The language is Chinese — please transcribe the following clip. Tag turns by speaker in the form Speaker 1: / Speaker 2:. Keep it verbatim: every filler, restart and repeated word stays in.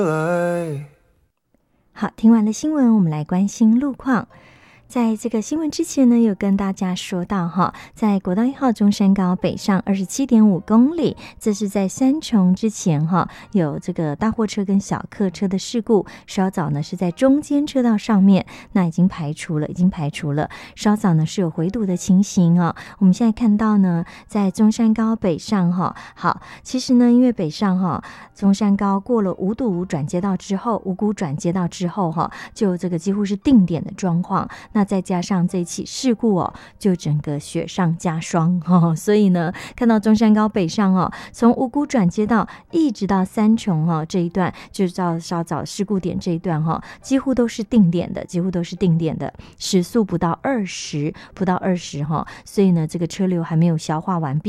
Speaker 1: 好，听完了新闻，我们来关心路况。在这个新闻之前呢，有跟大家说到哈，在国道一号中山高北上二十七点五公里，这是在三重之前哈，有这个大货车跟小客车的事故。稍早呢是在中间车道上面，那已经排除了，已经排除了。稍早呢是有回堵的情形啊。我们现在看到呢，在中山高北上哈，好，其实呢，因为北上哈，中山高过了五堵转接道之后，五股转接道之后哈，就这个几乎是定点的状况。那再加上这起事故哦，就整个雪上加霜哦，所以呢，看到中山高北上哦，从五股转接道一直到三重哦这一段，就是到稍早事故点这一段哈、哦，几乎都是定点的，几乎都是定点的，时速不到二十，不到二十哈，所以呢，这个车流还没有消化完毕。